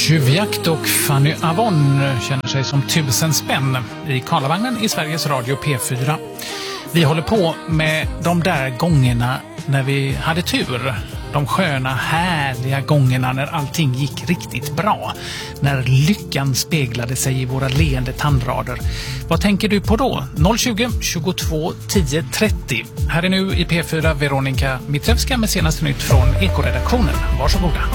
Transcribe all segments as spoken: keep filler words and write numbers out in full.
Tjuvjakt och Fanny Avon känner sig som tusen spänn i Karlavagnen i Sveriges Radio P fyra. Vi håller på med de där gångerna när vi hade tur. De sköna, härliga gångerna när allting gick riktigt bra. När lyckan speglade sig i våra leende tandrader. Vad tänker du på då? noll tjugo, tjugotvå, tio, trettio. Här är nu i P fyra Veronika Mitrevska med senaste nytt från Ekoredaktionen. Varsågoda.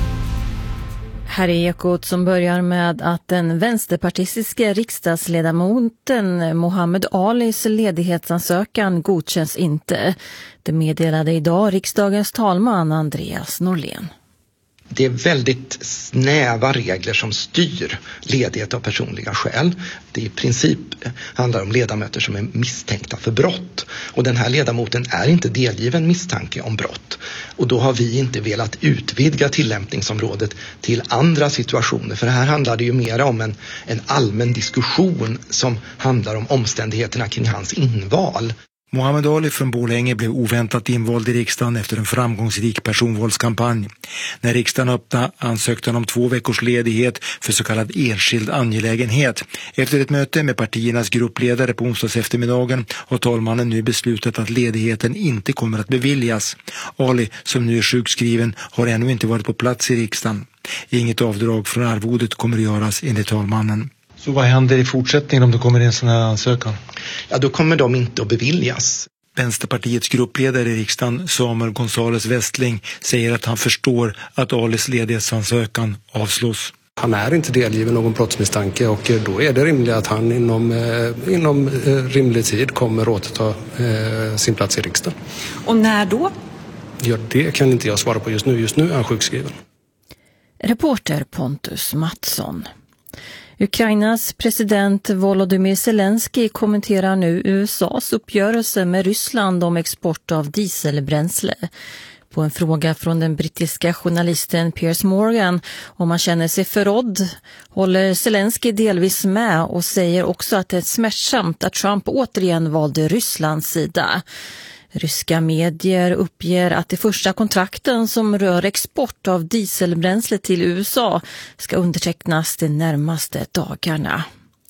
Här är Ekot som börjar med att den vänsterpartistiska riksdagsledamoten Mohammed Alis ledighetsansökan godkänns inte. Det meddelade idag riksdagens talman Andreas Norlén. Det är väldigt snäva regler som styr ledighet av personliga skäl. Det i princip handlar om ledamöter som är misstänkta för brott. Och den här ledamoten är inte delgiven misstanke om brott. Och då har vi inte velat utvidga tillämpningsområdet till andra situationer. För här handlar det ju mer om en, en allmän diskussion som handlar om omständigheterna kring hans inval. Mohammed Ali från Borlänge blev oväntat invald i riksdagen efter en framgångsrik personvalskampanj. När riksdagen öppnade ansökte han om två veckors ledighet för så kallad enskild angelägenhet. Efter ett möte med partiernas gruppledare på onsdags eftermiddagen har talmannen nu beslutat att ledigheten inte kommer att beviljas. Ali, som nu är sjukskriven, har ännu inte varit på plats i riksdagen. Inget avdrag från arvodet kommer att göras enligt talmannen. Så vad händer i fortsättningen om det kommer in en sån här ansökan? Ja, då kommer de inte att beviljas. Vänsterpartiets gruppledare i riksdagen, Samuel Gonzales Westling, säger att han förstår att Alis ledighetsansökan avslås. Han är inte delgiven någon brottsmisstanke och då är det rimligt att han inom, eh, inom eh, rimlig tid kommer återta eh, sin plats i riksdagen. Och när då? Ja, det kan inte jag svara på just nu. Just nu är han sjukskriven. Reporter Pontus Mattsson. Ukrainas president Volodymyr Zelensky kommenterar nu U S A:s uppgörelse med Ryssland om export av dieselbränsle. På en fråga från den brittiska journalisten Piers Morgan om han känner sig förrådd håller Zelensky delvis med och säger också att det är smärtsamt att Trump återigen valde Rysslands sida. Ryska medier uppger att de första kontrakten som rör export av dieselbränsle till U S A ska undertecknas de närmaste dagarna.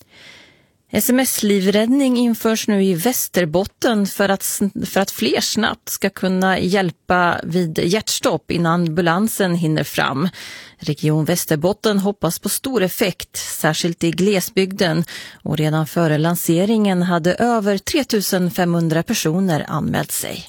Sms-livräddning införs nu i Västerbotten för att, för att fler snabbt ska kunna hjälpa vid hjärtstopp innan ambulansen hinner fram. Region Västerbotten hoppas på stor effekt, särskilt i glesbygden, och redan före lanseringen hade över tre tusen femhundra personer anmält sig.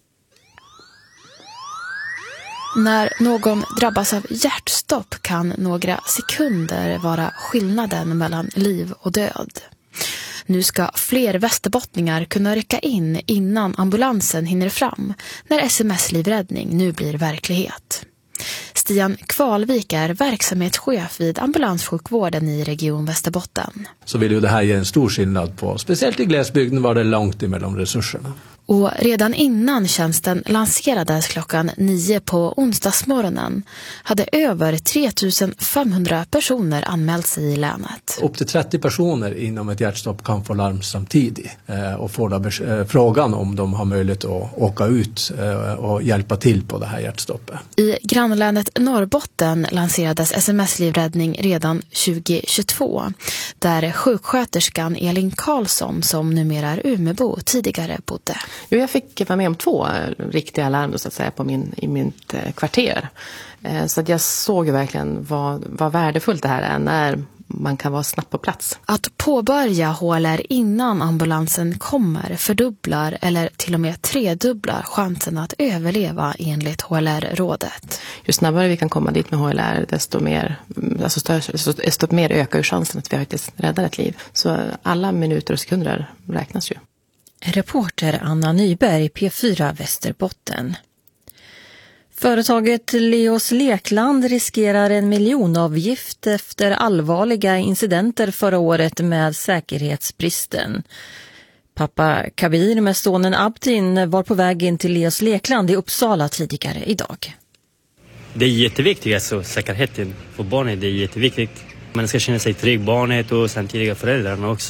När någon drabbas av hjärtstopp kan några sekunder vara skillnaden mellan liv och död. Nu ska fler västerbottningar kunna rycka in innan ambulansen hinner fram när sms-livräddning nu blir verklighet. Stian Kvalvik är verksamhetschef vid ambulanssjukvården i Region Västerbotten. Så vill ju det här ge en stor skillnad på, speciellt i glesbygden var det långt emellan resurserna. Och redan innan tjänsten lanserades klockan nio på onsdagsmorgonen hade över tre tusen femhundra personer anmält sig i länet. Upp till trettio personer inom ett hjärtstopp kan få larm samtidigt eh, och få där, eh, frågan om de har möjlighet att åka ut eh, och hjälpa till på det här hjärtstoppet. I grannlänet Norrbotten lanserades sms-livräddning redan tjugo tjugotvå där sjuksköterskan Elin Karlsson, som numera är Umebo, tidigare bodde. Jo, jag fick vara med om två riktiga larm då, så att säga, på min, i mitt kvarter. Så att jag såg ju verkligen vad, vad värdefullt det här är när man kan vara snabbt på plats. Att påbörja H L R innan ambulansen kommer fördubblar eller till och med tredubblar chansen att överleva enligt H L R-rådet. Ju snabbare vi kan komma dit med H L R, desto mer, alltså större, desto mer ökar chansen att vi faktiskt räddar ett liv. Så alla minuter och sekunder räknas ju. Reporter Anna Nyberg, P fyra Västerbotten. Företaget Leos Lekland riskerar en miljonavgift efter allvarliga incidenter förra året med säkerhetsbristen. Pappa Kabir med sonen Abdin var på väg in till Leos Lekland i Uppsala tidigare idag. Det är jätteviktigt, alltså säkerheten för barnet, det är jätteviktigt. Man ska känna sig trygg, barnet och samtidigt föräldrarna också.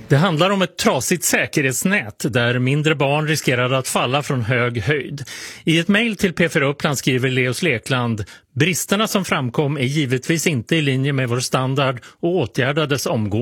Det handlar om ett trasigt säkerhetsnät där mindre barn riskerar att falla från hög höjd. I ett mejl till P fyra Uppland skriver Leos Lekland: bristerna som framkom är givetvis inte i linje med vår standard och åtgärdades omgående.